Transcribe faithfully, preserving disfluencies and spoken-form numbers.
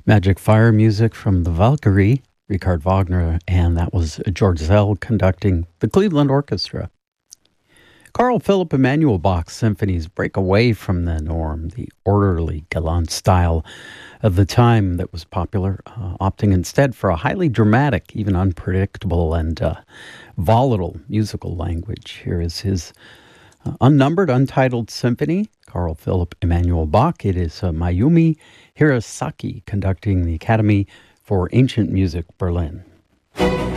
Magic Fire music from the Valkyrie, Richard Wagner, and that was George Zell conducting the Cleveland Orchestra. Carl Philipp Emanuel Bach's symphonies break away from the norm, the orderly, gallant style of the time that was popular, uh, opting instead for a highly dramatic, even unpredictable, and uh, volatile musical language. Here is his uh, unnumbered, untitled symphony, Carl Philipp Emanuel Bach. It is uh, Mayumi Hirasaki conducting the Academy for Ancient Music, Berlin.